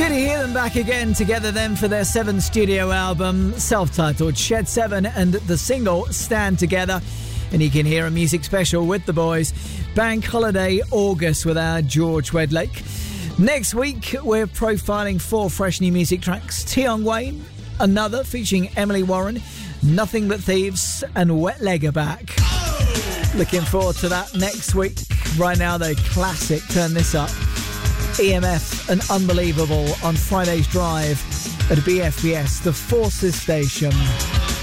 Good to hear them back again together then for their 7th studio album, self-titled Shed 7, and the single Stand Together. And you can hear a music special with the boys, Bank Holiday August with our George Wedlake. Next week, we're profiling 4 fresh new music tracks. Tion Wayne, another featuring Emily Warren, Nothing But Thieves, and Wet Leg are back. Looking forward to that next week. Right now, though, classic, turn this up. EMF and Unbelievable on Friday's Drive at BFBS, the Forces Station.